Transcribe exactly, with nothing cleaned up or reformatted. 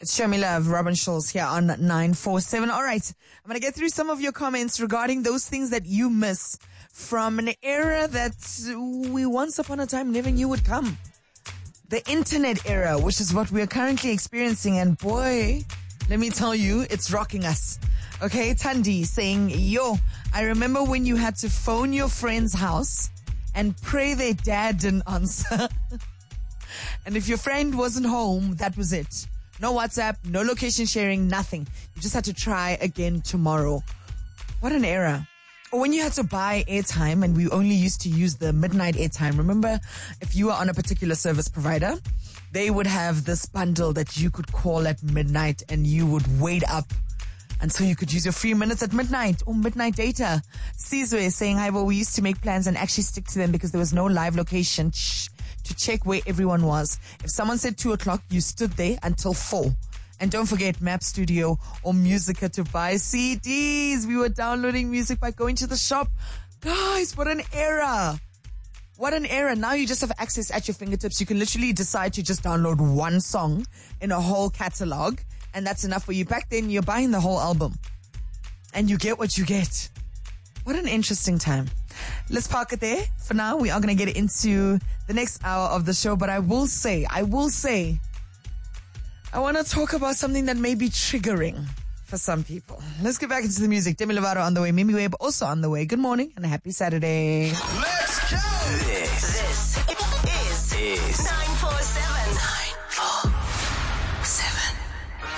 It's Show Me Love, Robin Schulz here on nine four seven. All right, I'm going to get through some of your comments regarding those things that you miss from an era that we once upon a time never knew would come. The internet era, which is what we are currently experiencing. And boy, let me tell you, it's rocking us. Okay, Tandi saying, yo, I remember when you had to phone your friend's house and pray their dad didn't answer. And if your friend wasn't home, that was it. No WhatsApp, no location sharing, nothing. You just had to try again tomorrow. What an era. Or when you had to buy airtime and we only used to use the midnight airtime. Remember, if you were on a particular service provider, they would have this bundle that you could call at midnight and you would wait up until you could use your free minutes at midnight or midnight data. Sizwe is saying, hi, well, we used to make plans and actually stick to them because there was no live location Shh, to check where everyone was. If someone said two o'clock, you stood there until four. And don't forget Map Studio or Musica to buy C Ds. We were downloading music by going to the shop. Guys, what an era. What an era. Now you just have access at your fingertips. You can literally decide to just download one song in a whole catalog, and that's enough for you. Back then, you're buying the whole album, and you get what you get. What an interesting time. Let's park it there. For now, we are going to get into the next hour of the show, but I will say, I will say, I want to talk about something that may be triggering for some people. Let's get back into the music. Demi Lovato on the way. Mimi Webb also on the way. Good morning and a happy Saturday. Let's go! This, this